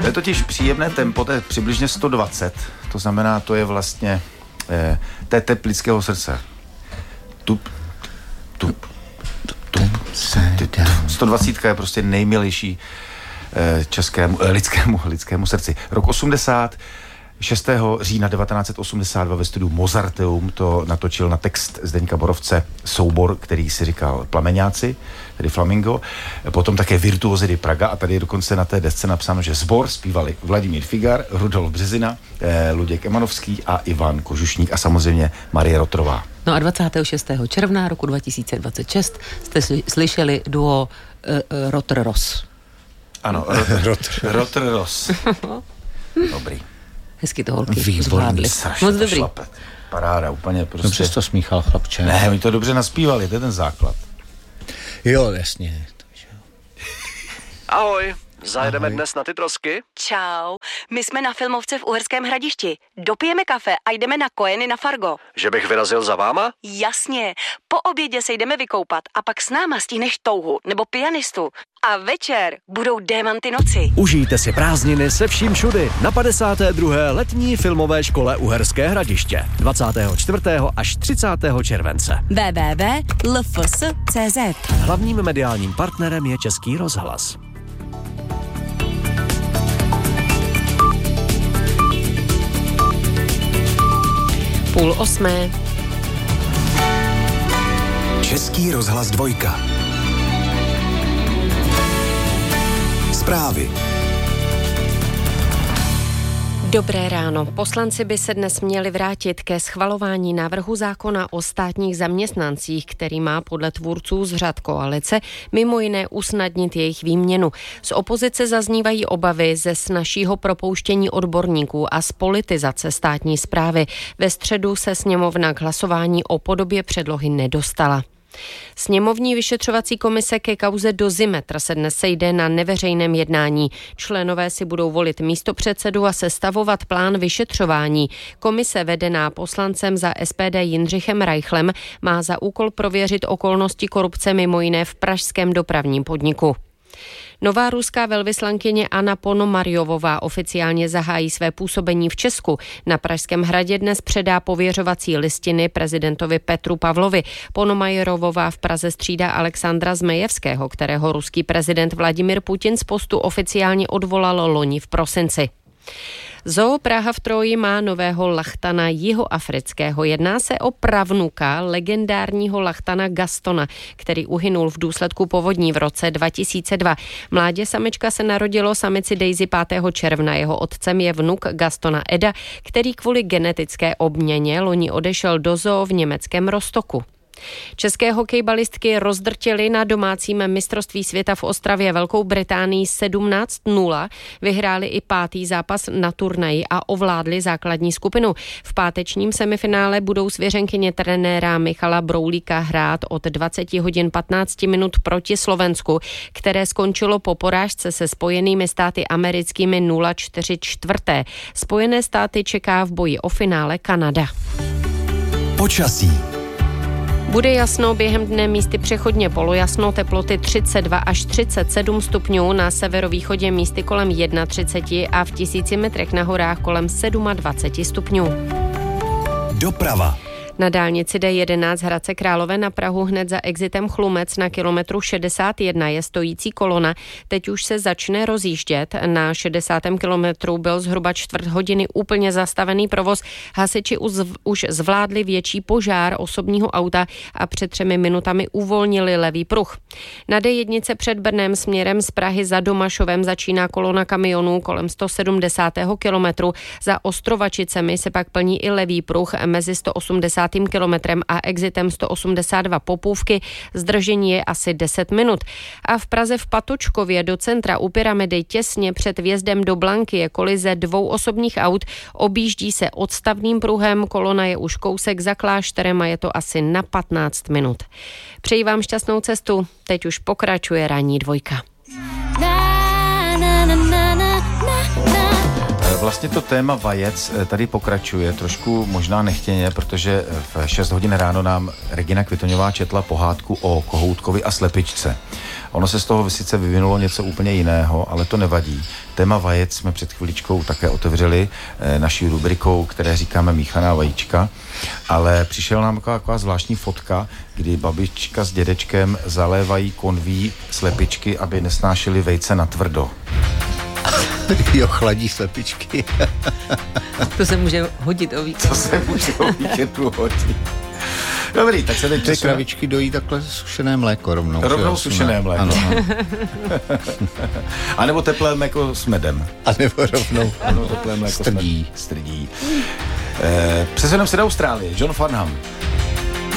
je totiž příjemné tempo, to je přibližně 120, to znamená, to je vlastně Teplického srdce. Tup. 120 je prostě nejmilejší lidskému srdci. Rok 80, 6. října 1982 ve studiu Mozarteum to natočil na text Zdeňka Borovce soubor, který si říkal Plameňáci, tedy Flamingo, potom také Virtuozy di Praga a tady dokonce na té desce napsáno, že sbor zpívali Vladimír Figar, Rudolf Březina, Luděk Emanovský a Ivan Kožušník a samozřejmě Marie Rotrová. No a 26. června roku 2026 jste slyšeli duo Rotr-Ross. Ano, Rotr-Ross. Dobrý. Hezky to holky zvládli. Moc dobrý. Šlapet. Paráda, úplně prostě. Dobře jsi to smíchal, chlapče. Ne, oni to dobře naspívali, to je ten základ. Jo, jasně. Ahoj, zajedeme dnes na ty trosky? Čau, my jsme na filmovce v Uherském Hradišti. Dopijeme kafe a jdeme na Kojeny na Fargo. Že bych vyrazil za váma? Jasně, po obědě se jdeme vykoupat a pak s náma stihneš touhu nebo pianistu. A večer budou Démanty noci. Užijte si prázdniny se vším všudy na 52. letní filmové škole Uherské Hradiště 24. až 30. července. www.lfs.cz. Hlavním mediálním partnerem je Český rozhlas. Půl 8. Český rozhlas 2. Zprávy. Dobré ráno. Poslanci by se dnes měli vrátit ke schvalování návrhu zákona o státních zaměstnancích, který má podle tvůrců z řad koalice mimo jiné usnadnit jejich výměnu. Z opozice zaznívají obavy ze snazšího propouštění odborníků a z politizace státní správy. Ve středu se sněmovna k hlasování o podobě předlohy nedostala. Sněmovní vyšetřovací komise ke kauze Dozimetr se dnes sejde na neveřejném jednání. Členové si budou volit místopředsedu a sestavovat plán vyšetřování. Komise vedená poslancem za SPD Jindřichem Reichlem má za úkol prověřit okolnosti korupce mimo jiné v pražském dopravním podniku. Nová ruská velvyslankyně Anna Ponomarjovová oficiálně zahájí své působení v Česku. Na Pražském hradě dnes předá pověřovací listiny prezidentovi Petru Pavlovi. Ponomarjovová v Praze střídá Alexandra Zmejevského, kterého ruský prezident Vladimir Putin z postu oficiálně odvolal loni v prosinci. Zoo Praha v Troji má nového lachtana jihoafrického. Jedná se o pravnuka legendárního lachtana Gastona, který uhynul v důsledku povodní v roce 2002. Mládě samička se narodilo samici Daisy 5. června. Jeho otcem je vnuk Gastona Eda, který kvůli genetické obměně loni odešel do zoo v německém Rostocku. České hokejbalistky rozdrtily na domácím mistrovství světa v Ostravě Velkou Británii 17-0, vyhráli i 5. zápas na turnaji a ovládli základní skupinu. V pátečním semifinále budou svěřenkyně trenéra Michala Broulíka hrát od 20 hodin 15 minut proti Slovensku, které skončilo po porážce se Spojenými státy americkými 0-4 čtvrté. Spojené státy čeká v boji o finále Kanada. Počasí. Bude jasno, během dne místy přechodně polojasno, teploty 32 až 37 stupňů, na severovýchodě místy kolem 31 a v 1000 metrech na horách kolem 27 stupňů. Doprava. Na dálnici D11 Hradce Králové na Prahu hned za exitem Chlumec na kilometru 61 je stojící kolona. Teď už se začne rozjíždět. Na 60. kilometru byl zhruba čtvrt hodiny úplně zastavený provoz. Hasiči už zvládli větší požár osobního auta a před 3 minutami uvolnili levý pruh. Na D1 před Brnem směrem z Prahy za Domašovem začíná kolona kamionů kolem 170. kilometru. Za Ostrovačicemi se pak plní i levý pruh mezi 180. kilometrem a exitem 182 Popůvky. Zdržení je asi 10 minut. A v Praze v Patočkově do centra u Pyramidy těsně před vjezdem do Blanky je kolize 2 osobních aut. Objíždí se odstavným pruhem, kolona je už kousek za klášterem a je to asi na 15 minut. Přeji vám šťastnou cestu. Teď už pokračuje ranní 2. vlastně to téma vajec tady pokračuje trošku možná nechtěně, protože v 6 hodin ráno nám Regina Kvitoňová četla pohádku o kohoutkovi a slepičce. Ono se z toho sice vyvinulo něco úplně jiného, ale to nevadí. Téma vajec jsme před chviličkou také otevřeli naší rubrikou, které říkáme míchaná vajíčka, ale přišel nám taková zvláštní fotka, kdy babička s dědečkem zalévají konví slepičky, aby nesnášely vejce natvrdo. Jo, chladí slepičky. To se může hodit o víkendu. To se může o víkendu hodit. Dobrý, tak se teď ty kravičky dojí takhle sušené mléko rovnou. Rovnou sušené mléko. Ano. A nebo teplé mléko s medem. A nebo rovnou teplé mléko strdí. Strdí. Přesuneme se do Austrálie. John Farnham.